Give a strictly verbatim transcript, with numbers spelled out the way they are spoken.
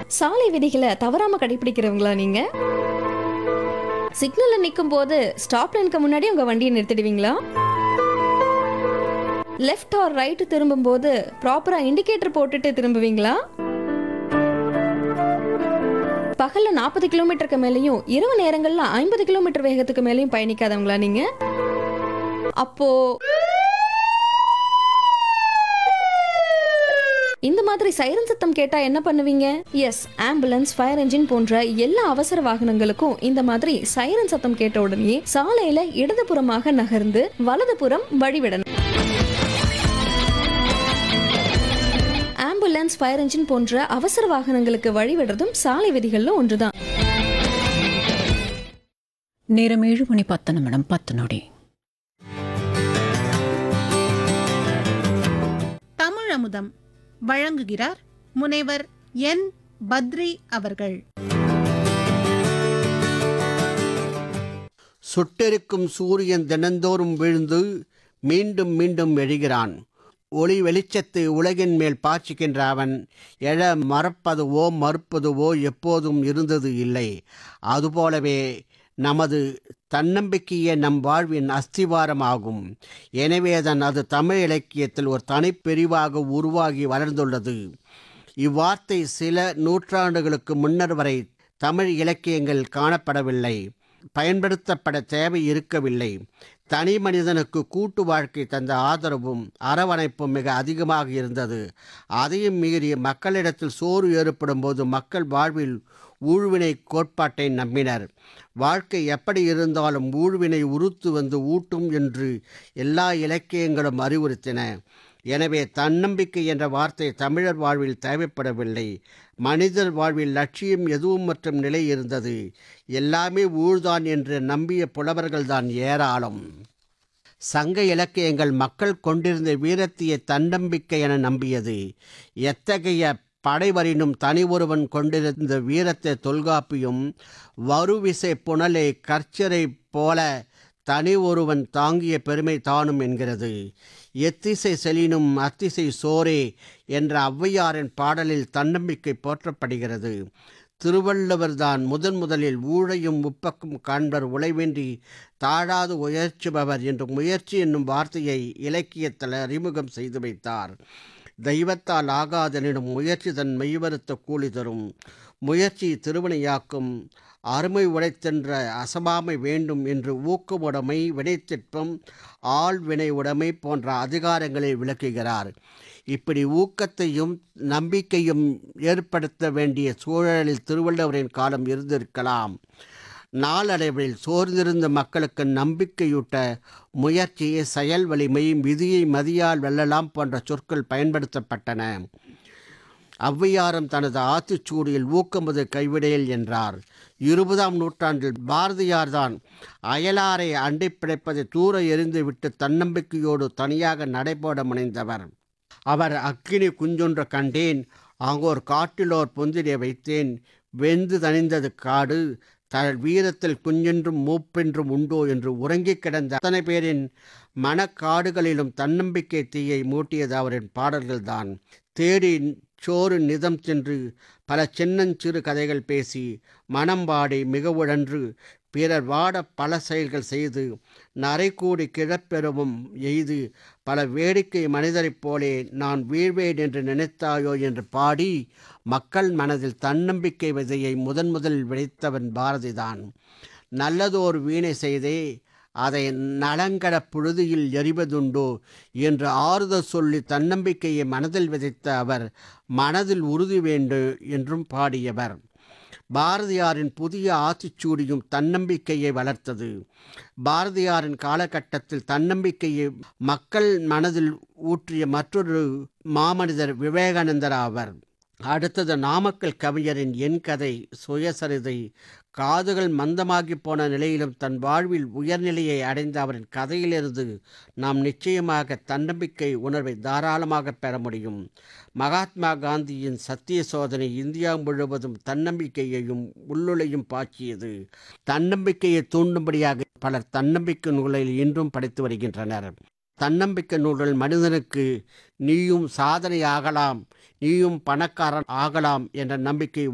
சாலை விதிகளை தவறாம கடைபிடிக்கிறவங்களா நீங்க? சிக்னல்ல நிக்கும் போது ஸ்டாப் லைனுக்கு முன்னாடி உங்க வண்டியை நிறுத்திடுவீங்களா? லெஃப்ட் ஆர் ரைட் திரும்பும் போது ப்ராப்பரா இண்டிகேட்டர் போட்டுட்டு திரும்புவீங்களா? பகல்ல நாற்பது கிலோமீட்டருக்கு மேலேயும் இரவு நேரங்கள்ல ஐம்பது கிலோமீட்டர் வேகத்துக்கு மேலேயும் பயணிக்காதவங்களா நீங்க? அப்போ இந்த மாதிரி சைரன் சத்தம் கேட்டா என்ன பண்ணுவீங்க? எஸ், ஆம்புலன்ஸ், ஃபயர் என்ஜின் போன்ற எல்லா அவசர வாகனங்களுக்கும் இந்த மாதிரி சைரன் சத்தம் கேட்ட உடனே சாலையில இடதுபுறமாக நகர்ந்து வலதுபுறம் வழிவிடணும். ஆம்புலன்ஸ், ஃபயர் என்ஜின் போன்ற அவசர வாகனங்களுக்கு வழிவிடுறதும் சாலை விதிகள்ல ஒன்றுதான். நேரம் ஏழு மணி பத்து நிமிடம் பத்து நொடி. தமிழ் அமுதம் வழங்குகிறார் முனைவர் என் பத்ரி அவர்கள். சுட்டெரிக்கும் சூரியன் தினந்தோறும் விழுந்து மீண்டும் மீண்டும் எழுகிறான். ஒளி வெளிச்சத்தை உலகின் மேல் பாய்ச்சுகின்ற அவன் எழ மறப்பதுவோ மறுப்பதுவோ எப்போதும் இருந்தது இல்லை. அதுபோலவே நமது தன்னம்பிக்கையே நம் வாழ்வின் அஸ்திவாரமாகும். எனவேதான் அது தமிழ் இலக்கியத்தில் ஒரு தனிப்பிரிவாக உருவாகி வளர்ந்துள்ளது. இவ்வார்த்தை சில நூற்றாண்டுகளுக்கு முன்னர் வரை தமிழ் இலக்கியங்கள் காணப்படவில்லை, பயன்படுத்தப்பட தேவை இருக்கவில்லை. தனி மனிதனுக்கு கூட்டு வாழ்க்கை தந்த ஆதரவும் அரவணைப்பும் மிக அதிகமாக இருந்தது. அதையும் மீறி மக்களிடத்தில் சோறு ஏற்படும் போது மக்கள் வாழ்வில் ஊழ்வினை கோட்பாட்டை நம்பினர். வாழ்க்கை எப்படி இருந்தாலும் ஊழ்வினை உறுத்து வந்து ஊட்டும் என்று எல்லா இலக்கியங்களும் அறிவுறுத்தின. எனவே தன்னம்பிக்கை என்ற வார்த்தை தமிழர் வாழ்வில் தேவைப்படவில்லை. மனிதர் வாழ்வில் லட்சியம் எதுவும் மற்றும் நிலை இருந்தது. எல்லாமே ஊழ்தான் என்று நம்பிய புலவர்கள்தான் ஏராளம். சங்க இலக்கியங்கள் மக்கள் கொண்டிருந்த வீரத்திய தன்னம்பிக்கை என நம்பியது. எத்தகைய படைவரினும் தனி ஒருவன் கொண்டிருந்த வீரத்தை தொல்காப்பியும் வருவிசை புனலை கற்சரை போல தனி ஒருவன் தாங்கிய பெருமை தானும் என்கிறது. எத்திசை செலினும் அத்திசை சோரே என்ற ஔவையாரின் பாடலில் தன்னம்பிக்கை போற்றப்படுகிறது. திருவள்ளுவர் தான் முதன் முதலில் ஊழையும் உப்பக்கும் காண்பர் உழைவின்றி தாழாது உயர்ச்சுபவர் என்று முயற்சி என்னும் வார்த்தையை இலக்கியத்தில் அறிமுகம் செய்து வைத்தார். தெய்வத்தால் ஆகாதனிடம் முயற்சி தன் மெய்வருத்த கூலி தரும், முயற்சி திருவினையாக்கும், அருமை உடைத்தென்ற அசமாமை வேண்டும் என்று ஊக்கமுடைமை, வினைத்திட்பம், ஆள் வினை உடைமை போன்ற அதிகாரங்களை விளக்குகிறார். இப்படி ஊக்கத்தையும் நம்பிக்கையும் ஏற்படுத்த வேண்டிய சூழலில் திருவள்ளுவரின் காலம் இருந்திருக்கலாம். நாளடைவில் சோர்ந்திருந்த மக்களுக்கு நம்பிக்கையூட்ட முயற்சியை, செயல் வலிமை, விதியை மதியால் வெல்லலாம் போன்ற சொற்கள் பயன்படுத்தப்பட்டன. ஔவையாரும் தனது ஆத்திச்சூடியில் ஊக்கமுது கைவிடையல் என்றார். இருபதாம் நூற்றாண்டில் பாரதியார் தான் அயலாரை அண்டை பிழைப்பதை தூர எறிந்துவிட்டு தன்னம்பிக்கையோடு தனியாக நடைபோட முனைந்தவர். அவர் அக்கினி குஞ்சொன்று கண்டேன், அங்கோர் காட்டிலோர் பொந்திலே வைத்தேன், வெந்து தணிந்தது காடு, தன் வீரத்தில் குஞ்சென்றும் மூப்பென்றும் உண்டோ என்று உறங்கி கிடந்த அத்தனை பேரின் மனக்காடுகளிலும் தன்னம்பிக்கை தீயை மூட்டியது அவரின் பாடல்கள்தான். தேடி சோறு நிதம் சென்று பல சின்னஞ்சிறு கதைகள் பேசி மனம் வாடி மிக உழன்று பிறர் வாட பல செயல்கள் செய்து நரைக்கூடி கிழப்பெறவும் எய்து பல வேடிக்கை மனிதரைப் போலே நான் வீழ்வேன் என்று நினைத்தாயோ என்று பாடி மக்கள் மனதில் தன்னம்பிக்கை விதையை முதன் முதலில் விதைத்தவன் பாரதிதான். நல்லதோர் வீணை செய்தே அதை நலங்கட புழுதியில் எறிவதுண்டோ என்று ஆறுதல் சொல்லி தன்னம்பிக்கையை மனதில் விதைத்த அவர் மனதில் உறுதி வேண்டு என்றும் பாடியவர். பாரதியாரின் புதிய ஆத்திச்சூடியும் தன்னம்பிக்கையை வளர்த்தது. பாரதியாரின் காலகட்டத்தில் தன்னம்பிக்கையை மக்கள் மனதில் ஊற்றிய மற்றொரு மாமனிதர் விவேகானந்தர் ஆவர். அடுத்தது நாமக்கல் கவிஞரின் என் கதை சுயசரிதை. காதுகள் மந்தமாகி போன நிலையிலும் தன் வாழ்வில் உயர்நிலையை அடைந்த அவரின் கதையிலிருந்து நாம் நிச்சயமாக தன்னம்பிக்கை உணர்வை தாராளமாக பெற முடியும். மகாத்மா காந்தியின் சத்திய சோதனை இந்தியா முழுவதும் தன்னம்பிக்கையையும் உள்ளுளையும் பாய்ச்சியது. தன்னம்பிக்கையை தூண்டும்படியாக பலர் தன்னம்பிக்கை நூலில் இன்றும் படித்து வருகின்றனர். தன்னம்பிக்கை நூல்கள் மனிதனுக்கு நீயும் சாதனை ஆகலாம், நீயும் பணக்காரன் ஆகலாம் என்ற நம்பிக்கை